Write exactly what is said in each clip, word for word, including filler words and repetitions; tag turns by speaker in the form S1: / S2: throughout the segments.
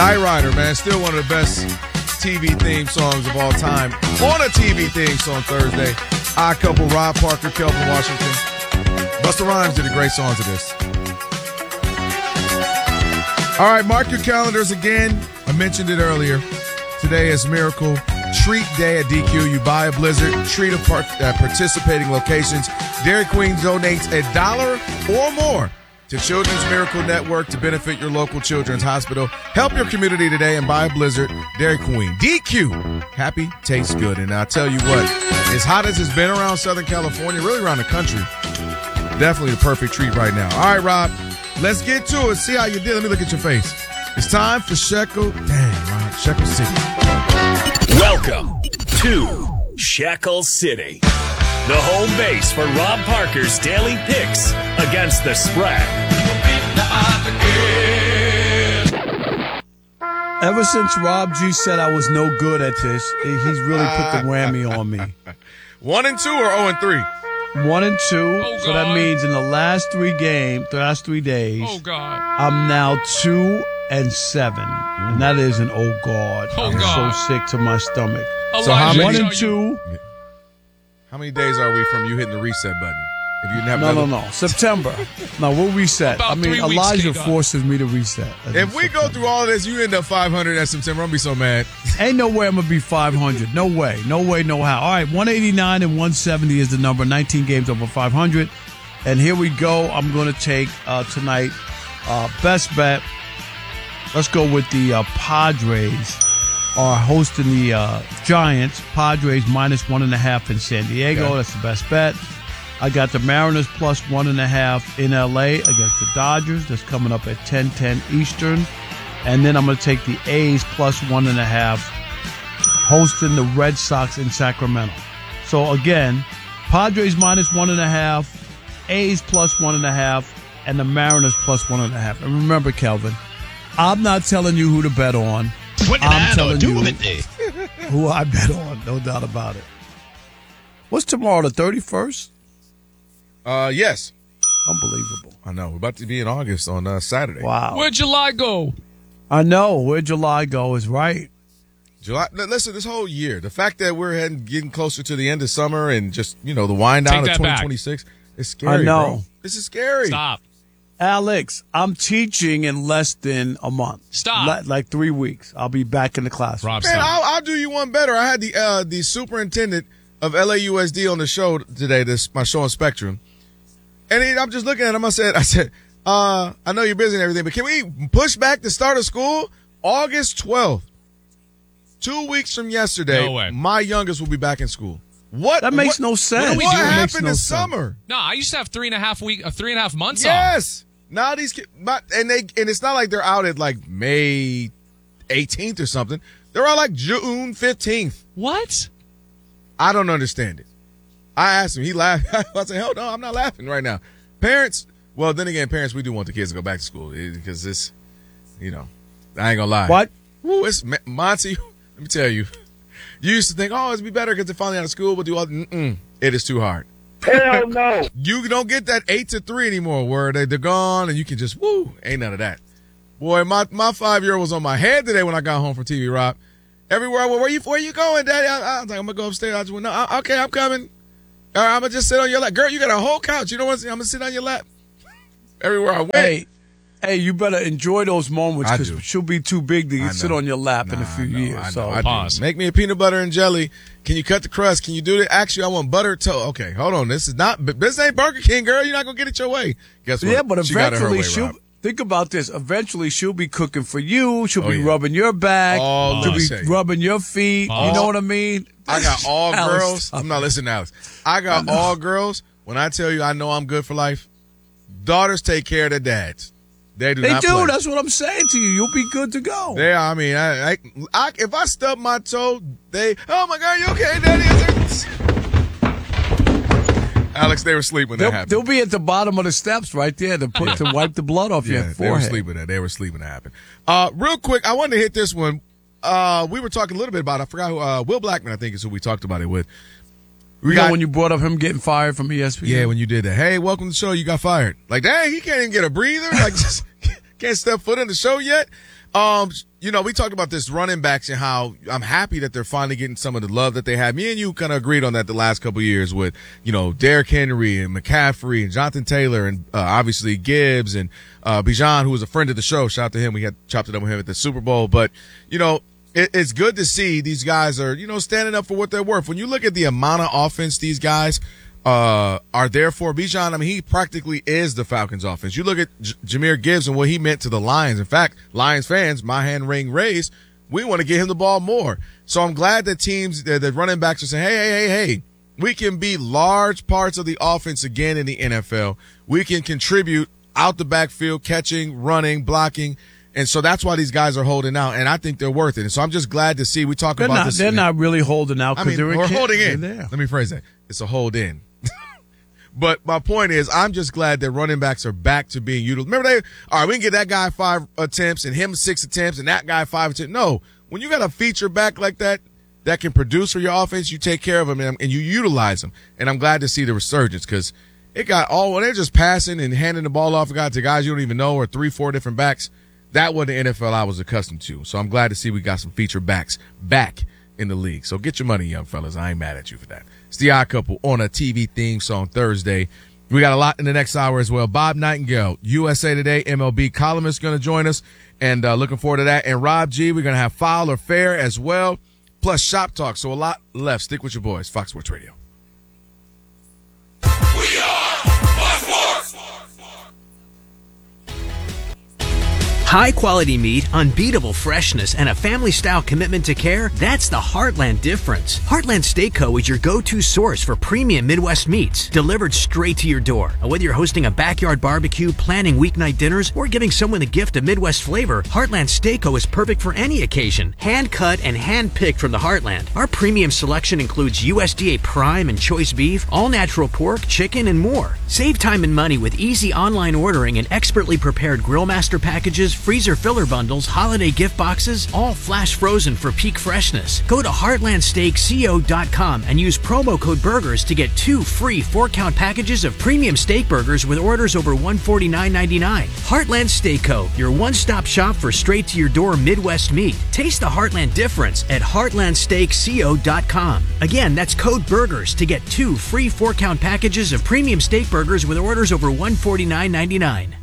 S1: Knight Rider, man, still one of the best T V theme songs of all time. On a T V theme song Thursday. Odd Couple, Rob Parker, Kelvin Washington. Busta Rhymes did a great song to this. All right, mark your calendars again. I mentioned it earlier. Today is Miracle Treat Day at D Q. You buy a Blizzard, treat a part, uh, participating locations. Dairy Queen donates a dollar or more to Children's Miracle Network to benefit your local children's hospital. Help your community today and buy a Blizzard. Dairy Queen. D Q. Happy tastes good. And I'll tell you what, as hot as it's been around Southern California, really around the country, definitely the perfect treat right now. All right, Rob, let's get to it. See how you did. Let me look at your face. It's time for Shekel. Dang, Rob. Shekel City.
S2: Welcome to Shekel City, the home base for Rob Parker's daily picks against the spread.
S3: Ever since Rob G said I was no good at this, he's really put the whammy on me.
S1: One and two or oh and three?
S3: One and two.
S4: Oh,
S3: so that means in the last three games, the last three days,
S4: Oh, God.
S3: I'm now two and seven. And that is an oh, God.
S4: Oh,
S3: I'm
S4: God.
S3: so sick to my stomach.
S1: So how
S4: Elijah,
S1: many-
S3: One
S4: show
S3: and
S4: you-
S3: two.
S1: How many days are we from you hitting the reset button? If you have
S3: No, no,
S1: another-
S3: no. September. No, we'll reset.
S4: About
S3: I mean,
S4: three weeks,
S3: Elijah
S4: K-Dog.
S3: forces me to reset. That's
S1: If
S3: in
S1: we go
S3: September.
S1: through all of this, you end up five hundred at September. I'm going to be so mad.
S3: Ain't no way I'm going to be five hundred. No way. No way, no how. All right, one eighty-nine and one seventy is the number. nineteen games over five hundred. And here we go. I'm going to take uh, tonight uh, best bet. Let's go with the uh, Padres are hosting the uh, Giants. Padres minus one and a half in San Diego.
S1: Okay.
S3: That's the best bet. I got the Mariners plus one and a half in L A against the Dodgers. That's coming up at ten ten Eastern. And then I'm going to take the A's plus one and a half hosting the Red Sox in Sacramento. So again, Padres minus one and a half, A's plus one and a half, and the Mariners plus one and a half. And remember, Kelvin, I'm not telling you who to bet on. I'm telling you who I bet on, no doubt about it. What's tomorrow, the thirty-first?
S1: Uh, yes.
S3: Unbelievable.
S1: I know. We're about to be in August on uh, Saturday.
S3: Wow.
S4: Where'd July go?
S3: I know. Where July go is right.
S1: July. l- Listen, this whole year, the fact that we're heading, getting closer to the end of summer and just, you know, the wind down
S4: Take
S1: of
S4: that back.
S1: twenty twenty-six, it's scary,
S3: I know.
S1: bro. This is scary.
S4: Stop.
S3: Alex, I'm teaching in less than a month.
S4: Stop.
S3: Le- like three weeks. I'll be back in the classroom.
S4: Rob,
S1: Man,
S4: stop.
S1: I'll, I'll do you one better. I had the uh, the superintendent of L A U S D on the show today, this my show on Spectrum. And he, I'm just looking at him. I said, I said, uh, I know you're busy and everything, but can we push back the start of school? August twelfth. Two weeks from yesterday,
S4: No way.
S1: my youngest will be back in school. What?
S3: That makes
S1: what,
S3: no sense.
S1: What,
S4: we
S1: what
S4: doing?
S1: happened
S3: Makes no
S1: this
S3: sense.
S1: summer?
S4: No, I used to have three and a half week, uh, three and a half months off.
S1: Yes. Now these kids, but- and they, and it's not like they're out at like May eighteenth or something. They're out like June fifteenth.
S4: What?
S1: I don't understand it. I asked him. He laughed. I said, hell no, I'm not laughing right now. Parents, well, then again, parents, we do want the kids to go back to school because this, you know, I ain't gonna lie.
S3: What?
S1: Woo, it's Monty. Let me tell you. You used to think, oh, it'd be better because they're finally out of school, but do all. Mm-mm, it is too hard.
S5: Hell no.
S1: You don't get that eight to three anymore, where they, they're gone and you can just woo. Ain't none of that. Boy, my my five year old was on my head today when I got home from T V Rob. Everywhere I went, where you where you going, Daddy? I, I was like, I'm gonna go upstairs. I just went, no, I, okay, I'm coming. All right, I'm gonna just sit on your lap, girl. You got a whole couch. You know what? I'm gonna sit on your lap. Everywhere I went.
S3: Hey, hey, you better enjoy those moments
S1: I
S3: because
S1: do.
S3: she'll be too big to
S1: I
S3: sit
S1: know.
S3: on your lap in
S1: Nah,
S3: a few
S1: I know,
S3: years.
S1: I know,
S3: so
S1: I do.
S4: Pause.
S1: Make me a peanut butter and jelly. Can you cut the crust? Can you do it? Actually, I want butter toast. Okay, hold on. This is not. This ain't Burger King, girl. You're not gonna get it your way. Guess what?
S3: yeah, but
S1: She got it her
S3: eventually
S1: way,
S3: she'll
S1: Rob.
S3: think about this. Eventually she'll be cooking for you. She'll
S1: Oh,
S3: be
S1: yeah.
S3: rubbing your back.
S1: All
S3: she'll
S1: let me
S3: be
S1: say.
S3: rubbing your feet.
S4: All-
S3: You know what I mean?
S1: I got all
S3: Alex,
S1: girls.
S3: stop
S1: I'm not listening to Alex. I got all girls. When I tell you I know I'm good for life, daughters take care of their dads. They do
S3: They
S1: not
S3: do.
S1: play.
S3: That's what I'm saying to you. You'll be good to go.
S1: They are. I mean, I, I, I, if I stub my toe, they, oh my God, you okay, Daddy? I said, Alex, they were asleep when that
S3: They'll,
S1: happened.
S3: they'll be at the bottom of the steps right there to put to wipe the blood off
S1: Yeah,
S3: your
S1: they were
S3: forehead.
S1: sleeping there. They were sleeping that happened. Uh, real quick, I wanted to hit this one. Uh, we were talking a little bit about, I forgot who, uh, Will Blackman, I think is who we talked about it with. We
S3: You
S1: got,
S3: know when you brought up him getting fired from E S P N?
S1: yeah, when you did that. Hey, welcome to the show. You got fired. Like, dang, he can't even get a breather. Like, just can't step foot in the show yet. Um, you know, we talked about this running backs and how I'm happy that they're finally getting some of the love that they had. Me and you kind of agreed on that the last couple of years with, you know, Derrick Henry and McCaffrey and Jonathan Taylor and uh, obviously Gibbs and uh, Bijan, who was a friend of the show. Shout out to him. We had chopped it up with him at the Super Bowl. But, you know, it, it's good to see these guys are, you know, standing up for what they're worth. When you look at the amount of offense these guys uh, are there for, Bijan, I mean, he practically is the Falcons offense. You look at J- Jahmyr Gibbs and what he meant to the Lions. In fact, Lions fans, my hand ring raised, we want to get him the ball more. So I'm glad that teams, that the running backs are saying, hey, hey, hey, hey, we can be large parts of the offense again in the N F L. We can contribute out the backfield, catching, running, blocking. And so that's why these guys are holding out, and I think they're worth it. And so I'm just glad to see. We talk
S3: they're
S1: about
S3: not,
S1: this.
S3: They're not really holding out.
S1: I mean,
S3: they're
S1: we're
S3: in
S1: holding in.
S3: there.
S1: Let me phrase that. It's a hold in. But my point is, I'm just glad that running backs are back to being utilized. Remember, they, all right, we can get that guy five attempts and him six attempts and that guy five attempts. No, when you got a feature back like that that can produce for your offense, you take care of them and, and you utilize them. And I'm glad to see the resurgence because it got all, when they're just passing and handing the ball off to guys you don't even know or three, four different backs, that was the N F L I was accustomed to. So I'm glad to see we got some feature backs back in the league. So get your money, young fellas. I ain't mad at you for that. It's the Odd Couple on a T V theme song Thursday. We got a lot in the next hour as well. Bob Nightingale, U S A Today M L B columnist, going to join us, and uh, looking forward to that. And Rob G, we're going to have Foul or Fair as well, plus Shop Talk. So a lot left. Stick with your boys, Fox Sports Radio.
S5: We are Fox Sports.
S6: High quality meat, unbeatable freshness, and a family style commitment to care, that's the Heartland difference. Heartland Steak Co. is your go-to source for premium Midwest meats, delivered straight to your door. And whether you're hosting a backyard barbecue, planning weeknight dinners, or giving someone a gift of Midwest flavor, Heartland Steak Co. is perfect for any occasion. Hand cut and hand picked from the Heartland. Our premium selection includes U S D A prime and choice beef, all natural pork, chicken, and more. Save time and money with easy online ordering and expertly prepared Grillmaster packages, freezer filler bundles, holiday gift boxes, all flash frozen for peak freshness. Go to heartland steak co dot com and use promo code BURGERS to get two free four-count packages of premium steak burgers with orders over one hundred forty-nine ninety-nine. Heartland Steak Co., your one-stop shop for straight-to-your-door Midwest meat. Taste the Heartland difference at heartland steak co dot com. Again, that's code BURGERS to get two free four-count packages of premium steak burgers with orders over one hundred forty-nine ninety-nine.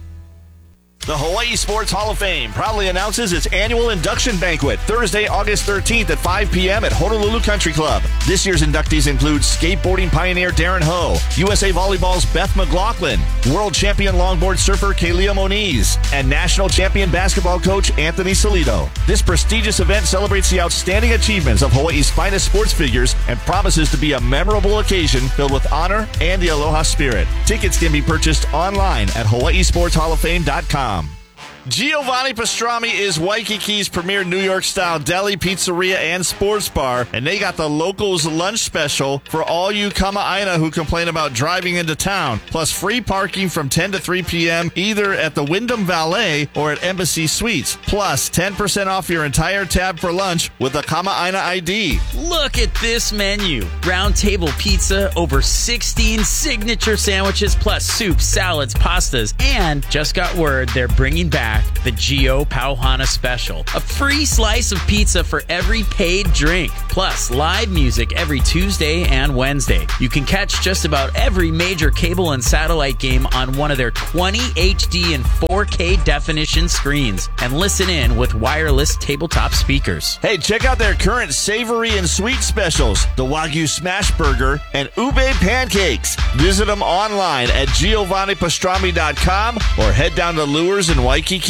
S7: The Hawaii Sports Hall of Fame proudly announces its annual induction banquet Thursday, August thirteenth at five p.m. at Honolulu Country Club. This year's inductees include skateboarding pioneer Darren Ho, U S A Volleyball's Beth McLaughlin, world champion longboard surfer Kalia Moniz, and national champion basketball coach Anthony Salido. This prestigious event celebrates the outstanding achievements of Hawaii's finest sports figures and promises to be a memorable occasion filled with honor and the aloha spirit. Tickets can be purchased online at hawaii sports hall of fame dot com. Giovanni Pastrami is Waikiki's premier New York-style deli, pizzeria, and sports bar, and they got the locals lunch special for all you Kama'aina who complain about driving into town, plus free parking from ten to three p.m. either at the Wyndham Valet or at Embassy Suites, plus ten percent off your entire tab for lunch with a Kama'aina I D.
S8: Look at this menu. Round table pizza, over sixteen signature sandwiches, plus soups, salads, pastas, and just got word they're bringing back the Gio Pauhana Special. A free slice of pizza for every paid drink, plus live music every Tuesday and Wednesday. You can catch just about every major cable and satellite game on one of their twenty H D and four K definition screens, and listen in with wireless tabletop speakers.
S7: Hey, check out their current savory and sweet specials, the Wagyu Smash Burger and Ube Pancakes. Visit them online at giovanni pastrami dot com or head down to Lures in Waikiki.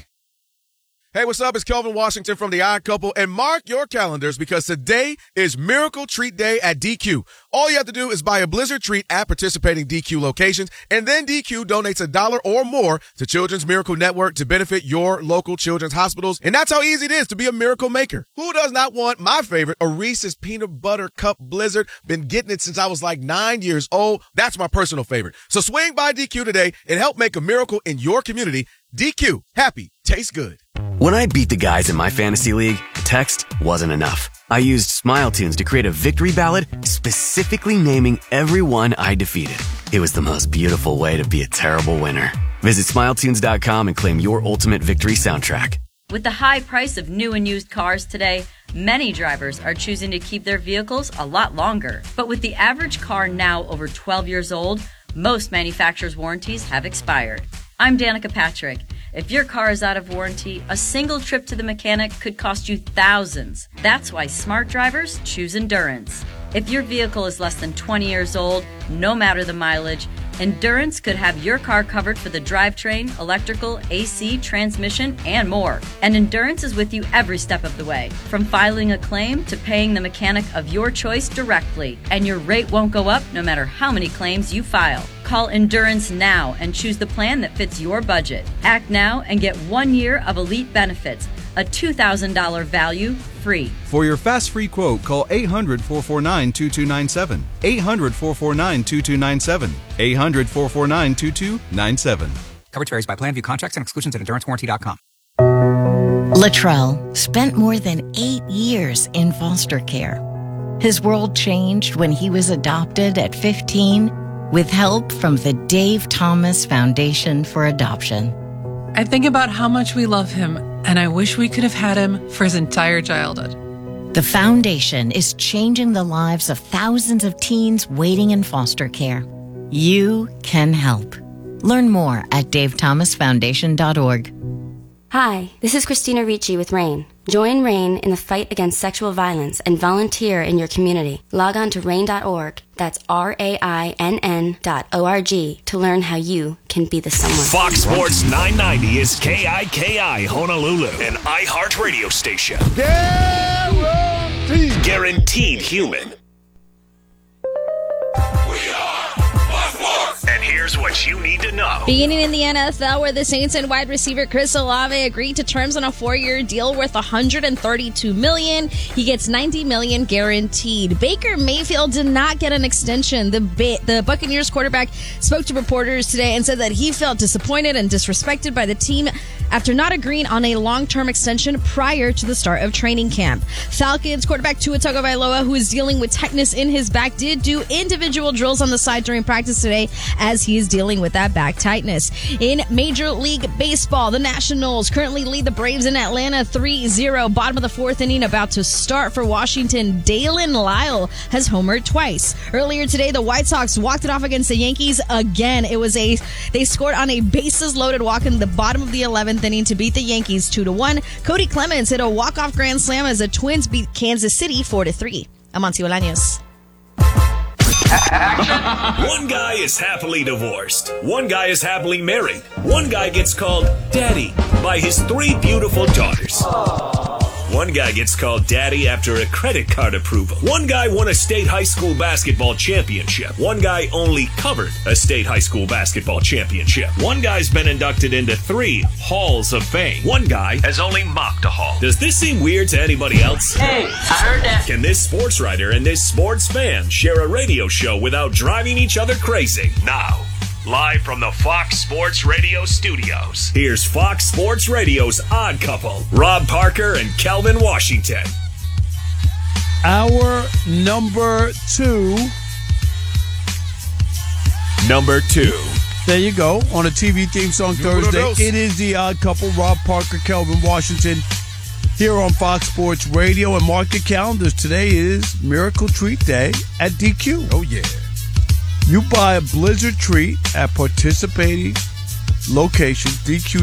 S1: Hey, what's up? It's Kelvin Washington from The Odd Couple, and mark your calendars because today is Miracle Treat Day at D Q. All you have to do is buy a Blizzard treat at participating D Q locations, and then D Q donates a dollar or more to Children's Miracle Network to benefit your local children's hospitals, and that's how easy it is to be a miracle maker. Who does not want my favorite, a Reese's Peanut Butter Cup Blizzard? Been getting it since I was like nine years old. That's my personal favorite. So swing by D Q today and help make a miracle in your community. D Q, happy, tastes good.
S9: When I beat the guys in my fantasy league, text wasn't enough. I used Smile Tunes to create a victory ballad specifically naming everyone I defeated. It was the most beautiful way to be a terrible winner. Visit smile tunes dot com and claim your ultimate victory soundtrack.
S10: With the high price of new and used cars today, many drivers are choosing to keep their vehicles a lot longer. But with the average car now over twelve years old, most manufacturers' warranties have expired. I'm Danica Patrick. If your car is out of warranty, a single trip to the mechanic could cost you thousands. That's why smart drivers choose Endurance. If your vehicle is less than twenty years old, no matter the mileage, Endurance could have your car covered for the drivetrain, electrical, A C, transmission, and more. And Endurance is with you every step of the way, from filing a claim to paying the mechanic of your choice directly. And your rate won't go up no matter how many claims you file. Call Endurance now and choose the plan that fits your budget. Act now and get one year of elite benefits, a two thousand dollars value free.
S11: For your fast free quote, call eight hundred, four four nine, two two nine seven. eight hundred, four four nine, two two nine seven. eight hundred, four four nine, two two nine seven.
S12: Coverage varies by plan. View contracts and exclusions at endurance warranty dot com.
S13: Latrell spent more than eight years in foster care. His world changed when he was adopted at fifteen with help from the Dave Thomas Foundation for Adoption.
S14: I think about how much we love him, and I wish we could have had him for his entire childhood.
S13: The foundation is changing the lives of thousands of teens waiting in foster care. You can help. Learn more at dave thomas foundation dot org.
S15: Hi, this is Christina Ricci with RAIN. Join RAIN in the fight against sexual violence and volunteer in your community. Log on to rain dot org, that's R A I N N dot O R G, to learn how you can be the someone.
S2: Fox Sports nine ninety is K I K I Honolulu, an iHeart radio station. Guaranteed. Guaranteed human. And here's what you need to know.
S16: Beginning in the N F L, where the Saints and wide receiver Chris Olave agreed to terms on a four-year deal worth one hundred thirty-two million dollars. He gets ninety million dollars guaranteed. Baker Mayfield did not get an extension. The ba- the Buccaneers quarterback spoke to reporters today and said that he felt disappointed and disrespected by the team after not agreeing on a long-term extension prior to the start of training camp. Falcons quarterback Tua Tagovailoa, who is dealing with tightness in his back, did do individual drills on the side during practice today as he is dealing with that back tightness. In Major League Baseball, the Nationals currently lead the Braves in Atlanta three zero. Bottom of the fourth inning about to start for Washington. Dalen Lyle has homered twice. Earlier today, the White Sox walked it off against the Yankees again. It was a they scored on a bases loaded walk in the bottom of the eleventh inning to beat the Yankees two to one. Cody Clemens hit a walk-off grand slam as the Twins beat Kansas City four to three. I'm Amancio Bolaños.
S2: One guy is happily divorced. One guy is happily married. One guy gets called Daddy by his three beautiful daughters. One guy gets called Daddy after a credit card approval. One guy won a state high school basketball championship. One guy only covered a state high school basketball championship. One guy's been inducted into three halls of fame. One guy has only mocked a hall. Does this seem weird to anybody else?
S8: Hey, I heard that.
S2: Can this sports writer and this sports fan share a radio show without driving each other crazy? Now, live from the Fox Sports Radio studios, here's Fox Sports Radio's Odd Couple, Rob Parker and Kelvin Washington.
S3: Our number two.
S2: Number two.
S3: There you go. On a T V theme song Thursday, it is the Odd Couple, Rob Parker, Kelvin Washington, here on Fox Sports Radio. And mark your calendars. Today is Miracle Treat Day at D Q.
S1: Oh, yeah.
S3: You buy a Blizzard treat at participating locations, D Q